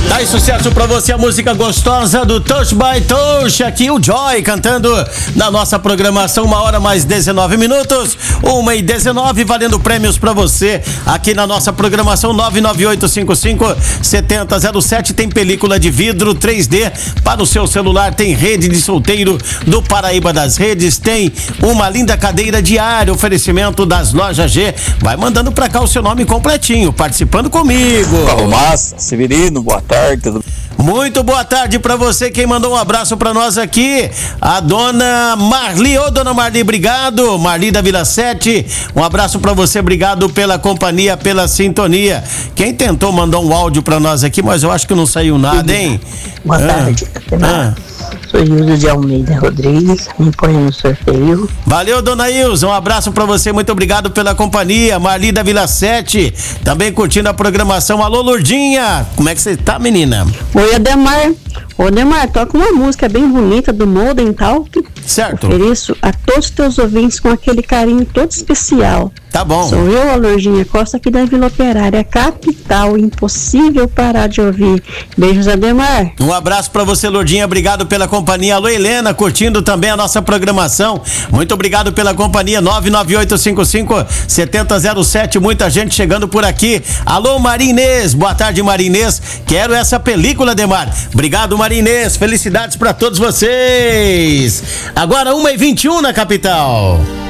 Dá sucesso pra você a música gostosa do Touch by Touch, aqui o Joy cantando na nossa programação, 1h mais 19 minutos, 1h19, valendo prêmios pra você aqui na nossa programação. 998557007 tem película de vidro 3D para o seu celular, tem rede de solteiro do Paraíba das Redes, tem uma linda cadeira diária, oferecimento das lojas G. Vai mandando pra cá o seu nome completinho, participando comigo. Palmas, Severino, boa tarde. Muito boa tarde pra você. Quem mandou um abraço pra nós aqui, a dona Marli. Ô, dona Marli, obrigado. Marli da Vila 7, um abraço pra você, obrigado pela companhia, pela sintonia. Quem tentou mandar um áudio pra nós aqui, mas eu acho que não saiu nada, hein? Boa tarde. Sou Ilza de Almeida Rodrigues, me põe no sorteio. Valeu, dona Ilza, um abraço pra você, muito obrigado pela companhia. Marli da Vila 7, também curtindo a programação. Alô, Lourdinha, como é que você tá, menina? Oi, Ademar. Ô, Ademar, toca uma música bem bonita do Modern Talk. Certo. Ofereço a todos os teus ouvintes com aquele carinho todo especial. Tá bom. Sou eu, a Lourdinha Costa, aqui da Vila Operária, capital, impossível parar de ouvir. Beijos, Ademar. Um abraço pra você, Lourdinha, obrigado pela companhia. Alô, Helena, curtindo também a nossa programação. Muito obrigado pela companhia. 998557007, muita gente chegando por aqui. Alô, Marinês, boa tarde, Marinês. Quero essa película, Ademar. Obrigado, Marinês, felicidades pra todos vocês. Agora 1h21 na capital.